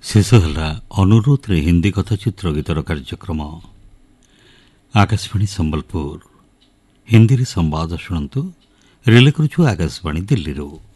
शेष है अनुरोध रे हिंदी कथा चित्र गीतर कार्यक्रम आकाशवाणी संबलपुर हिंदी रे संवाद शुणु रिले करुछु आकाशवाणी दिल्ली रो।